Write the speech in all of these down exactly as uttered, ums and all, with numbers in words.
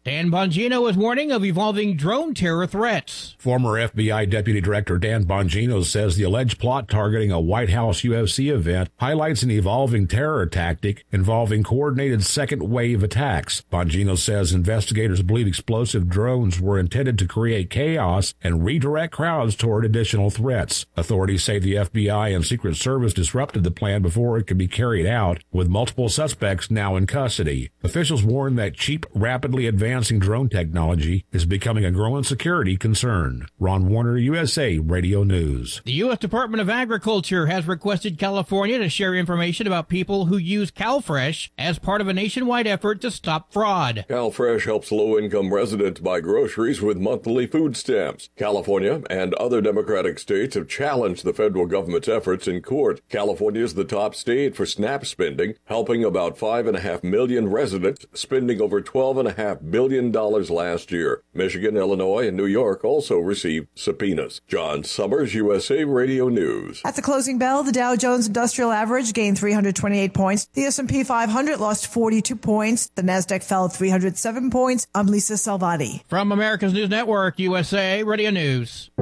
Dan Bongino is warning of evolving drone terror threats. Former F B I Deputy Director Dan Bongino says the alleged plot targeting a White House U F C event highlights an evolving terror tactic involving coordinated second-wave attacks. Bongino says investigators believe explosive drones were intended to create chaos and redirect crowds toward additional threats. Authorities say the F B I and Secret Service disrupted the plan before it could be carried out, with multiple suspects now in custody. Officials warn that cheap, rapidly advancing drone technology is becoming a growing security concern. Ron Warner, U S A Radio News. The U S Department of Agriculture has requested California to share information about people who use CalFresh as part of a nationwide effort to stop fraud. CalFresh helps low-income residents buy groceries with monthly food stamps. California and other Democratic states have challenged the federal government's efforts in court. California is the top state for SNAP spending, helping about five and a half million residents, spending over twelve and a half billion dollars last year. Michigan, Illinois, and New York also received subpoenas. John Summers, U S A Radio News. At the closing bell, the Dow Jones Industrial Average gained three hundred twenty-eight points. The S and P five hundred lost forty-two points. The Nasdaq fell three hundred seven points. I'm Lisa Salvati. From America's News Network, U S A Radio News.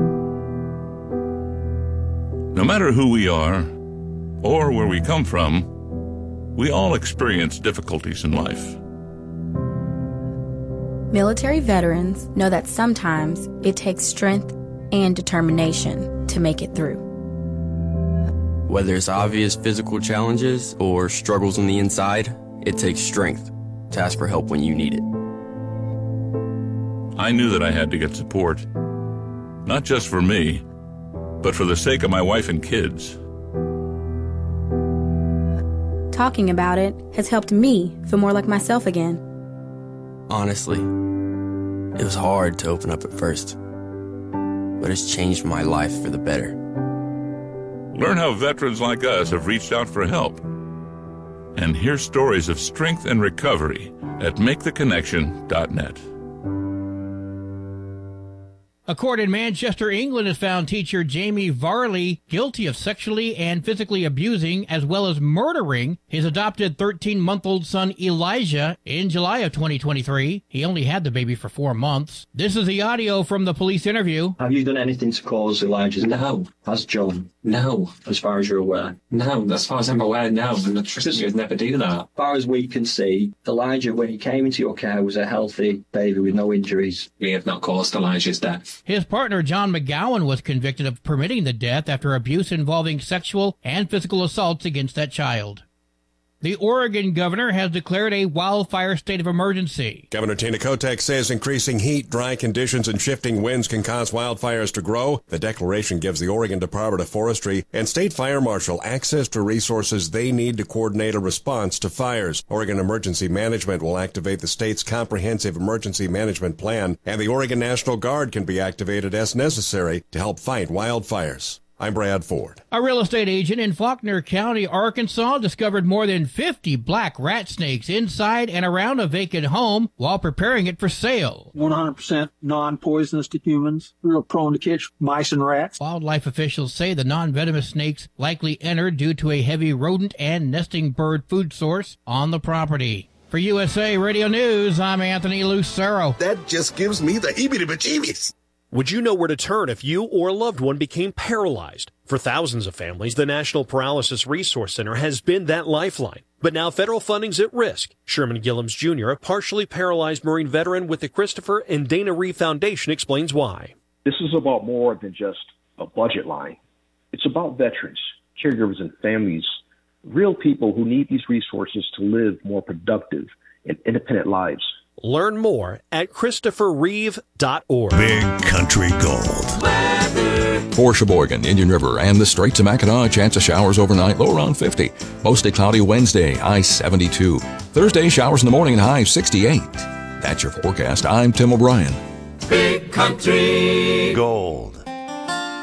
No matter who we are or where we come from, we all experience difficulties in life. Military veterans know that sometimes it takes strength and determination to make it through. Whether it's obvious physical challenges or struggles on the inside, it takes strength to ask for help when you need it. I knew that I had to get support, not just for me, but for the sake of my wife and kids. Talking about it has helped me feel more like myself again. Honestly, it was hard to open up at first, but it's changed my life for the better. Learn how veterans like us have reached out for help, and hear stories of strength and recovery at make the connection dot net. A court in Manchester, England has found teacher Jamie Varley guilty of sexually and physically abusing as well as murdering his adopted thirteen-month-old son Elijah in July of twenty twenty-three. He only had the baby for four months. This is the audio from the police interview. Have you done anything to cause Elijah's death? No. Has John? No. As far as you're aware? No, as far as I'm aware, no. And I trust you would never do that. As far as we can see, Elijah, when he came into your care, was a healthy baby with no injuries. We have not caused Elijah's death. His partner, John McGowan, was convicted of permitting the death after abuse involving sexual and physical assaults against that child. The Oregon governor has declared a wildfire state of emergency. Governor Tina Kotek says increasing heat, dry conditions, and shifting winds can cause wildfires to grow. The declaration gives the Oregon Department of Forestry and State Fire Marshal access to resources they need to coordinate a response to fires. Oregon Emergency Management will activate the state's comprehensive emergency management plan, and the Oregon National Guard can be activated as necessary to help fight wildfires. I'm Brad Ford. A real estate agent in Faulkner County, Arkansas, discovered more than fifty black rat snakes inside and around a vacant home while preparing it for sale. one hundred percent non-poisonous to humans, real prone to catch mice and rats. Wildlife officials say the non-venomous snakes likely entered due to a heavy rodent and nesting bird food source on the property. For U S A Radio News, I'm Anthony Lucero. That just gives me the heebie-jeebies. Would you know where to turn if you or a loved one became paralyzed? For thousands of families, the National Paralysis Resource Center has been that lifeline. But now federal funding's at risk. Sherman Gillums Junior, a partially paralyzed Marine veteran with the Christopher and Dana Reeve Foundation, explains why. This is about more than just a budget line. It's about veterans, caregivers, and families, real people who need these resources to live more productive and independent lives. Learn more at christopher reeve dot org. Big Country Gold. For Sheboygan, Indian River, and the Straits of Mackinac, chance of showers overnight, low around fifty. Mostly cloudy Wednesday, high seventy-two. Thursday, showers in the morning and high sixty-eight. That's your forecast. I'm Tim O'Brien. Big Country Gold.